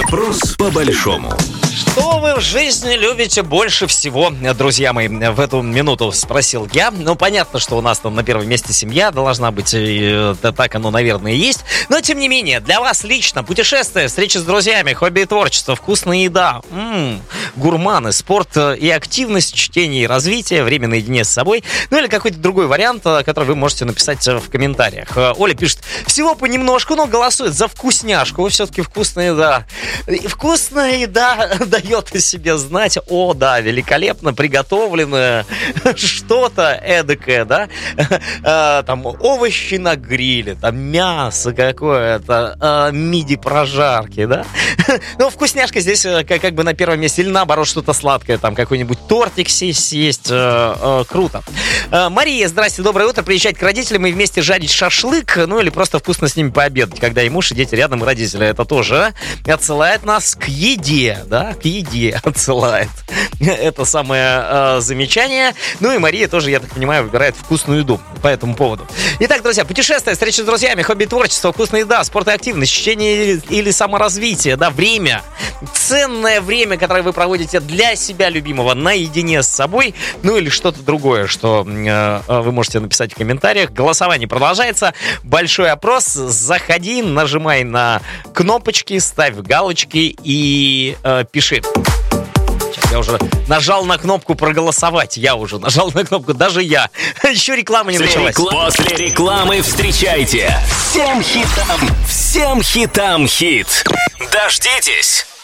Вопрос по большому. Что вы в жизни любите больше всего, друзья мои, в эту минуту спросил я. Ну, понятно, что у нас там на первом месте семья должна быть, и так оно, наверное, и есть. Но, тем не менее, для вас лично путешествия, встречи с друзьями, хобби и творчество, вкусная еда, гурманы, спорт и активность, чтение и развитие, время наедине с собой, ну или какой-то другой вариант, который вы можете написать в комментариях. Оля пишет, всего понемножку, но голосует за вкусняшку. Все-таки вкусная еда. И вкусная еда дает о себе знать. О, да, великолепно приготовленное что-то эдакое, да? Там овощи на гриле, там мясо какое-то, миди-прожарки, да? Ну, вкусняшка здесь как бы на первом месте. Или наоборот, что-то сладкое, там какой-нибудь тортик съесть. Круто. Мария, здрасте, доброе утро. Приезжать к родителям и вместе жарить шашлык, ну или просто вкусно с ними пообедать, когда и муж, и дети рядом, и родители. Это тоже отсылает нас к еде, да? К еде отсылает. Это самое замечание. Ну и Мария тоже, я так понимаю, выбирает вкусную еду по этому поводу. Итак, друзья, путешествия, встречи с друзьями, хобби, творчество, вкусная еда, спорт и активность, чтение или саморазвитие, да, время. Ценное время, которое вы проводите для себя любимого наедине с собой, ну или что-то другое, что вы можете написать в комментариях. Голосование продолжается. Большой опрос. Заходи, нажимай на кнопочки, ставь галочки и пиши. Сейчас я уже нажал на кнопку проголосовать. Я уже нажал на кнопку, даже я. Еще реклама не началась. После рекламы встречайте. Всем хитам хит. Дождитесь.